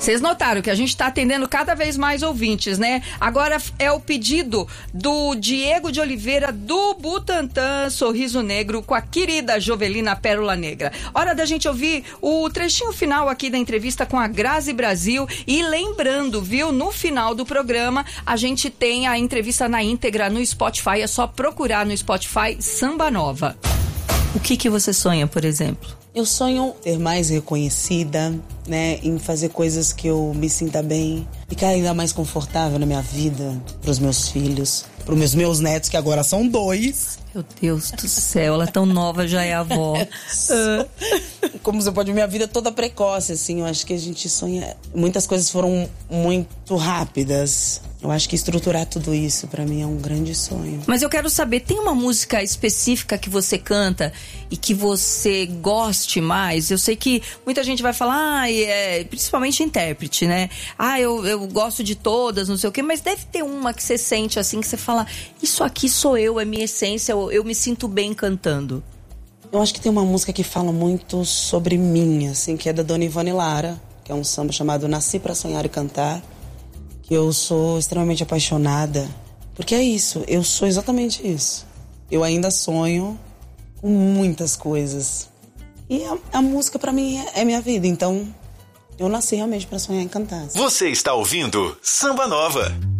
Vocês notaram que a gente está atendendo cada vez mais ouvintes, né? Agora é o pedido do Diego de Oliveira, do Butantã, Sorriso Negro, com a querida Jovelina Pérola Negra. Hora da gente ouvir o trechinho final aqui da entrevista com a Grazi Brasil. E lembrando, viu, no final do programa, a gente tem a entrevista na íntegra no Spotify. É só procurar no Spotify Samba Nova. O que você sonha, por exemplo? Eu sonho ser mais reconhecida, né, em fazer coisas que eu me sinta bem, ficar ainda mais confortável na minha vida, pros meus filhos, pros meus netos, que agora são 2. Meu Deus do céu, ela tão nova, já é avó. Como você pode ver, minha vida toda precoce, assim, eu acho que a gente sonha... Muitas coisas foram muito rápidas. Eu acho que estruturar tudo isso, pra mim, é um grande sonho. Mas eu quero saber, tem uma música específica que você canta e que você goste mais? Eu sei que muita gente vai falar, principalmente intérprete, né? Eu gosto de todas, não sei o quê, mas deve ter uma que você sente assim, que você fala, isso aqui sou eu, é minha essência, eu me sinto bem cantando. Eu acho que tem uma música que fala muito sobre mim, assim, que é da Dona Ivone Lara, que é um samba chamado Nasci Pra Sonhar e Cantar, que eu sou extremamente apaixonada, porque é isso, eu sou exatamente isso. Eu ainda sonho com muitas coisas. E a música pra mim é minha vida, então eu nasci realmente pra sonhar e cantar. Você está ouvindo Samba Nova.